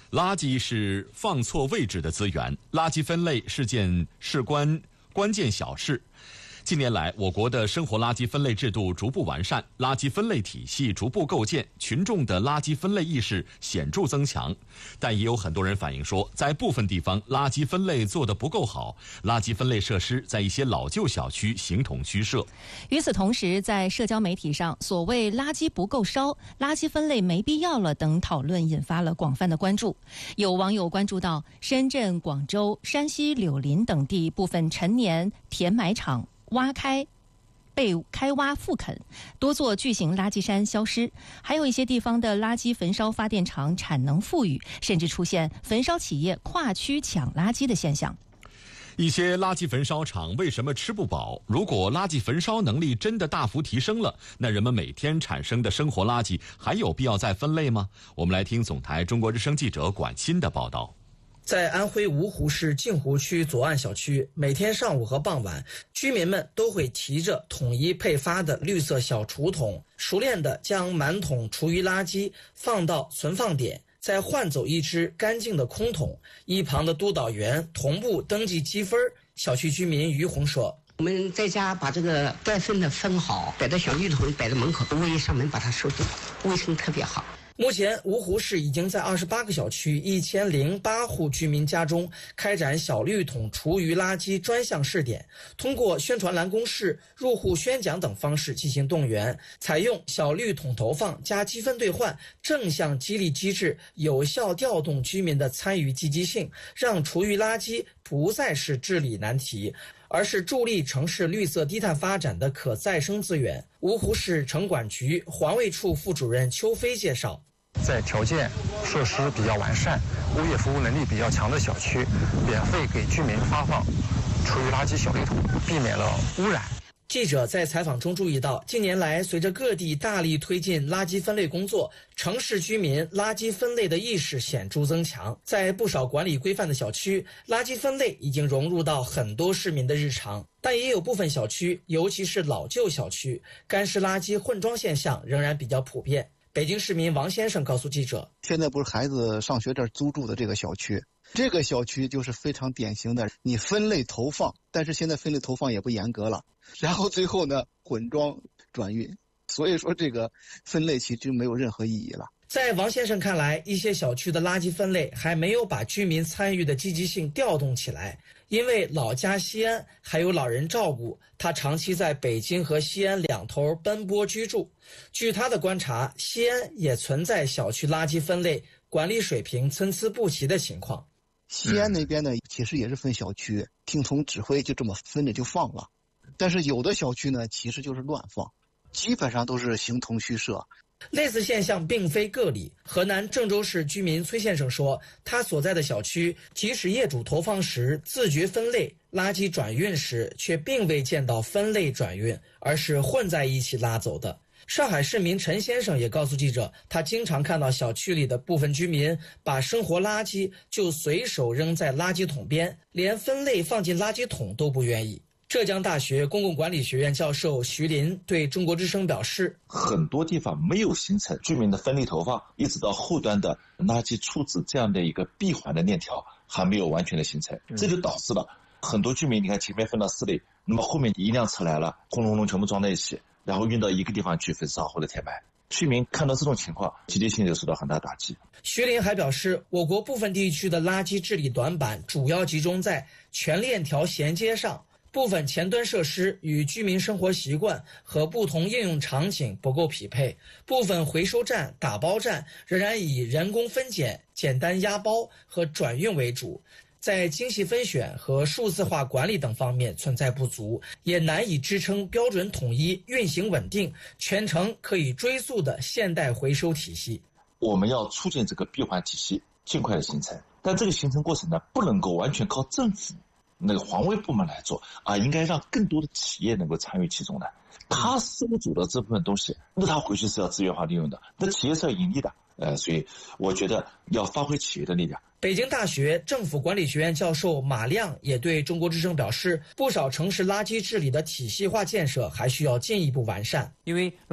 垃圾是放错位置的资源，垃圾分类是件事关键小事。近年来，我国的生活垃圾分类制度逐步完善，垃圾分类体系逐步构建，群众的垃圾分类意识显著增强。但也有很多人反映说，在部分地方垃圾分类做得不够好，垃圾分类设施在一些老旧小区形同虚设。 与此同时，在社交媒体上，所谓垃圾不够烧、垃圾分类没必要了等讨论引发了广泛的关注。有网友关注到，深圳、广州、山西柳林等地部分陈年填埋场被开挖复垦，多座巨型垃圾山消失，还有一些地方的垃圾焚烧发电厂产能富裕，甚至出现焚烧企业跨区抢垃圾的现象。 一些垃圾焚烧厂为什么吃不饱？如果垃圾焚烧能力真的大幅提升了，那人们每天产生的生活垃圾还有必要再分类吗？我们来听总台中国之声记者管鑫的报道。 在安徽芜湖市镜湖区左岸小区，每天上午和傍晚，居民们都会提着统一配发的绿色小储桶，熟练地将满桶厨余垃圾放到存放点，再换走一只干净的空桶。一旁的督导员同步登记积分。小区居民于红说：“ 我们在家把这个该分的分好，摆到小绿桶摆在门口，物业上门把它收走，卫生特别好。” 目前，芜湖市已经在28个小区1008户居民家中开展小绿桶厨余垃圾专项试点，通过宣传栏公示、入户宣讲等方式进行动员，采用小绿桶投放加积分兑换正向激励机制，有效调动居民的参与积极性，让厨余垃圾不再是治理难题，而是助力城市绿色低碳发展的可再生资源。芜湖市城管局环卫处副主任邱飞介绍， 在条件设施比较完善、物业服务能力比较强的小区，免费给居民发放厨余垃圾小绿桶，避免了污染。 记者在采访中注意到，近年来随着各地大力推进垃圾分类工作，城市居民垃圾分类的意识显著增强。在不少管理规范的小区，垃圾分类已经融入到很多市民的日常，但也有部分小区，尤其是老旧小区，干湿垃圾混装现象仍然比较普遍。北京市民王先生告诉记者， 现在不是孩子上学这儿租住的这个小区，这个小区就是非常典型的你分类投放，但是现在分类投放也不严格了，然后最后呢混装转运，所以说这个分类其实没有任何意义了。 在王先生看来，一些小区的垃圾分类还没有把居民参与的积极性调动起来。因为老家西安还有老人照顾，他长期在北京和西安两头奔波居住。据他的观察，西安也存在小区垃圾分类管理水平参差不齐的情况。 西安那边呢，其实也是分小区，听从指挥就这么分着就放了。但是有的小区呢，其实就是乱放，基本上都是形同虚设。 类似现象并非个例。河南郑州市居民崔先生说，他所在的小区即使业主投放时自觉分类，垃圾转运时却并未见到分类转运，而是混在一起拉走的。上海市民陈先生也告诉记者，他经常看到小区里的部分居民把生活垃圾就随手扔在垃圾桶边，连分类放进垃圾桶都不愿意。浙江大学公共管理学院教授徐林对中国之声表示， 很多地方没有形成居民的分类投放，一直到后端的垃圾处置这样的一个闭环的链条还没有完全的形成，这就导致了很多居民，你看前面分到4类，那么后面一辆车来了，轰隆隆全部装在一起，然后运到一个地方去焚烧或者填埋。居民看到这种情况，积极性就受到很大打击。 徐林还表示，我国部分地区的垃圾治理短板主要集中在全链条衔接上，部分前端设施与居民生活习惯和不同应用场景不够匹配，部分回收站、打包站仍然以人工分拣、简单压包和转运为主，在精细分选和数字化管理等方面存在不足，也难以支撑标准统一、运行稳定、全程可以追溯的现代回收体系。 我们要促进这个闭环体系尽快的形成，但这个形成过程呢，不能够完全靠政府那个环卫部门来做啊，应该让更多的企业能够参与其中的。他收走了这部分东西，那他回去是要资源化利用的，那企业是要盈利的。所以我觉得要发挥企业的力量。 北京大学政府管理学院教授马亮也对中国之声表示，不少城市垃圾治理的体系化建设还需要进一步完善， 因为